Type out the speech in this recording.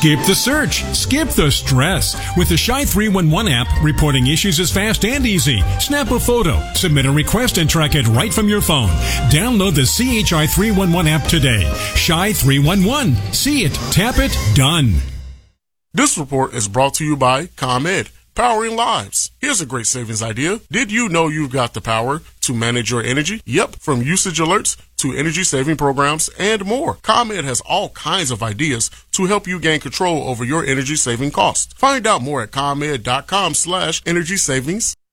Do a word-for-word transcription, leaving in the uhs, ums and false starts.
Skip the search. Skip the stress. With the Shy three one one app, reporting issues is fast and easy. Snap a photo, submit a request, and track it right from your phone. Download the C H I three one one app today. Shy three one one. See it, tap it, done. This report is brought to you by ComEd, powering lives. Here's a great savings idea. Did you know you've got the power to manage your energy? Yep, from usage alerts to energy saving programs and more. ComEd has all kinds of ideas to help you gain control over your energy saving costs. Find out more at ComEd.com slash energy savings.